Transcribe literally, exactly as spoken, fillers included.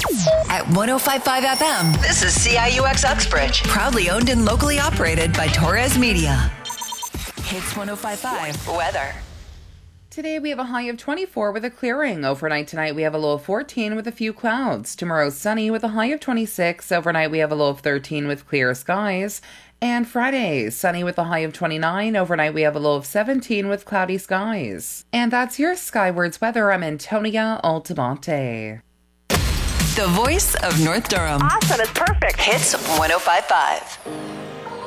At one oh five point five F M, this is C I U X Uxbridge. Proudly owned and locally operated by Torres Media. Hits one oh five point five weather. Today we have a high of twenty-four with a clearing. Overnight tonight we have a low of fourteen with a few clouds. Tomorrow sunny with a high of twenty-six. Overnight we have a low of thirteen with clear skies. And Friday, sunny with a high of twenty-nine. Overnight we have a low of seventeen with cloudy skies. And that's your Skywards weather. I'm Antonia Altamonte. The voice of North Durham. Awesome, it's perfect. Hits one oh five point five.